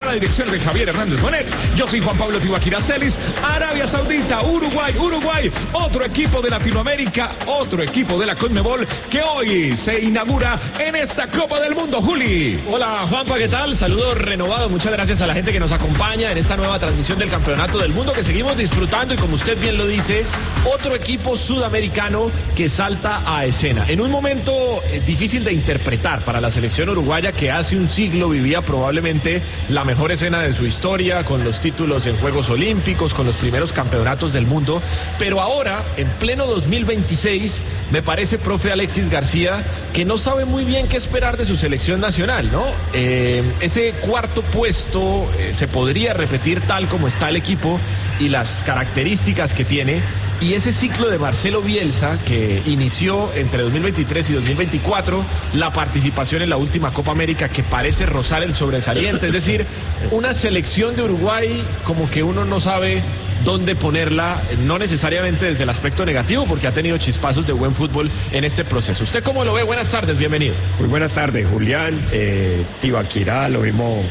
la dirección de Javier Hernández Bonet. Yo soy Juan Pablo Tibaquira Celis. Arabia Saudita, Uruguay, otro equipo de Latinoamérica, otro equipo de la Conmebol que hoy se inaugura en esta Copa del Mundo. Juli. Hola Juanpa, ¿qué tal? Saludo renovado, muchas gracias a la gente que nos acompaña en esta nueva transmisión del Campeonato del Mundo que seguimos disfrutando y como usted bien lo dice, otro equipo sudamericano que salta a escena. En un momento difícil de interpretar para la selección uruguaya que hace un siglo vivía probablemente la mejor escena de su historia, con los títulos en Juegos Olímpicos, con los primeros campeonatos del mundo, pero ahora, en pleno 2026, me parece, profe Alexis García, que no sabe muy bien qué esperar de su selección nacional, ¿no? Ese cuarto puesto se podría repetir tal como está el equipo y las características que tiene, y ese ciclo de Marcelo Bielsa que inició entre 2023 y 2024, la participación en la última Copa América que parece rozar el sobresaliente, es decir, una selección de Uruguay como que uno no sabe dónde ponerla, no necesariamente desde el aspecto negativo, porque ha tenido chispazos de buen fútbol en este proceso. ¿Usted cómo lo ve? Buenas tardes, bienvenido. Muy buenas tardes, Julián, Tibaquirá, lo mismo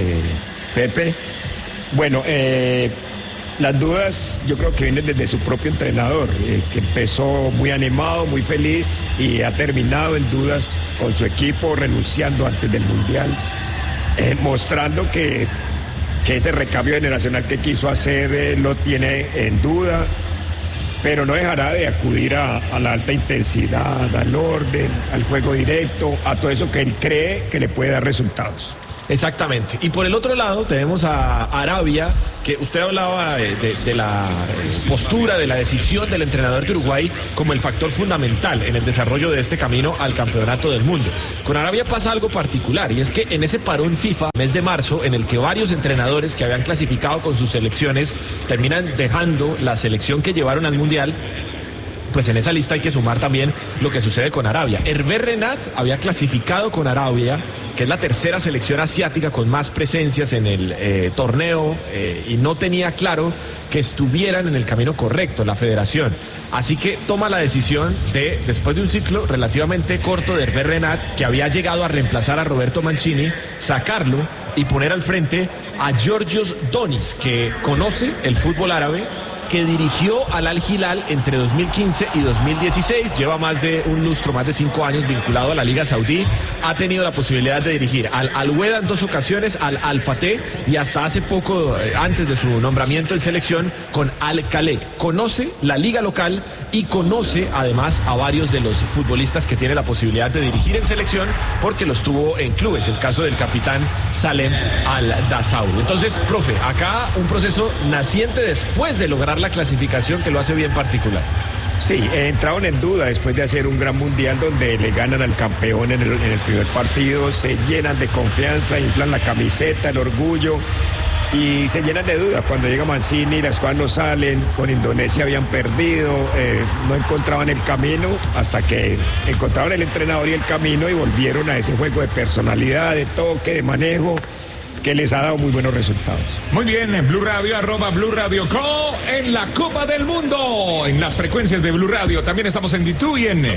Pepe. Bueno, las dudas yo creo que vienen desde su propio entrenador, que empezó muy animado, muy feliz y ha terminado en dudas con su equipo, renunciando antes del Mundial, mostrando que ese recambio generacional que quiso hacer lo tiene en duda, pero no dejará de acudir a la alta intensidad, al orden, al juego directo, a todo eso que él cree que le puede dar resultados. Exactamente. Y por el otro lado tenemos a Arabia, que usted hablaba de la postura, de la decisión del entrenador de Uruguay como el factor fundamental en el desarrollo de este camino al campeonato del mundo. Con Arabia pasa algo particular y es que en ese parón FIFA, mes de marzo, en el que varios entrenadores que habían clasificado con sus selecciones terminan dejando la selección que llevaron al Mundial, pues en esa lista hay que sumar también lo que sucede con Arabia. Hervé Renat había clasificado con Arabia, que es la tercera selección asiática con más presencias en el torneo, y no tenía claro que estuvieran en el camino correcto la federación. Así que toma la decisión de, después de un ciclo relativamente corto de Hervé Renat, que había llegado a reemplazar a Roberto Mancini, sacarlo y poner al frente a Georgios Donis, que conoce el fútbol árabe, que dirigió al Al Hilal entre 2015 y 2016, lleva más de un lustro, más de 5 años vinculado a la Liga Saudí, ha tenido la posibilidad de dirigir al Al-Weda en 2 ocasiones, al Al-Fateh y hasta hace poco, antes de su nombramiento en selección, con Al-Khalek. Conoce la liga local y conoce además a varios de los futbolistas que tiene la posibilidad de dirigir en selección porque los tuvo en clubes, el caso del capitán Salem Al-Dassaoui. Entonces, profe, acá un proceso naciente después de lograr la clasificación que lo hace bien particular. Sí, entraron en duda después de hacer un gran mundial donde le ganan al campeón en el primer partido, se llenan de confianza, inflan la camiseta, el orgullo y se llenan de dudas. Cuando llega Mancini, las cosas no salen, con Indonesia habían perdido, no encontraban el camino hasta que encontraron el entrenador y el camino y volvieron a ese juego de personalidad, de toque, de manejo, que les ha dado muy buenos resultados. Muy bien, en Blue Radio, @Blue Radio Co, en la Copa del Mundo, en las frecuencias de Blue Radio. También estamos en YouTube y en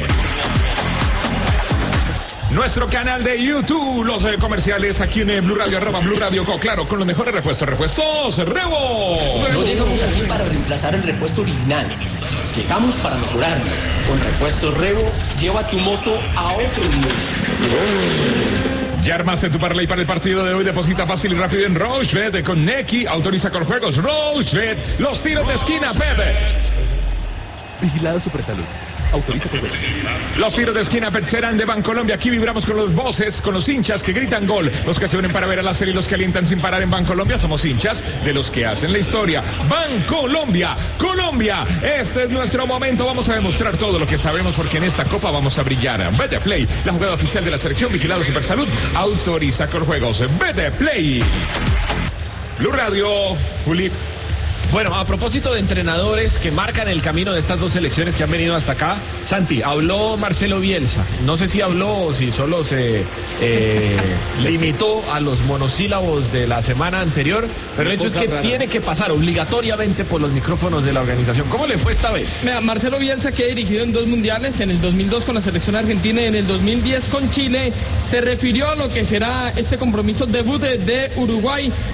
nuestro canal de YouTube, los comerciales aquí en Blue Radio, @Blue Radio Co, claro, con los mejores repuestos, Revo. No llegamos aquí para reemplazar el repuesto original, llegamos para mejorarlo. Con repuestos Revo, lleva tu moto a otro nivel. ¿Ya armaste tu parlay para el partido de hoy? Deposita fácil y rápido en Rochebet con Neki. Autoriza con juegos Rochebet. Los tiros de esquina, Pepe. Vigilado Supersalud. Autoriza con juegos. Los tiros de esquina Pet serán de Bancolombia. Aquí vibramos con los voces, con los hinchas que gritan gol. Los que se unen para ver a la serie y los que alientan sin parar en Bancolombia. Somos hinchas de los que hacen la historia. Bancolombia, Colombia. Este es nuestro momento. Vamos a demostrar todo lo que sabemos porque en esta copa vamos a brillar. Betplay, la jugada oficial de la selección. Vigilado Supersalud. Autoriza con juegos. Betplay. Blue Radio, Juli. Bueno, a propósito de entrenadores que marcan el camino de estas dos selecciones que han venido hasta acá, Santi, habló Marcelo Bielsa. No sé si habló o si solo se limitó a los monosílabos de la semana anterior, pero el hecho es que tiene que pasar obligatoriamente por los micrófonos de la organización. ¿Cómo le fue esta vez? Mira, Marcelo Bielsa, que ha dirigido en 2 mundiales, en el 2002 con la selección argentina y en el 2010 con Chile, se refirió a lo que será este compromiso debut de Uruguay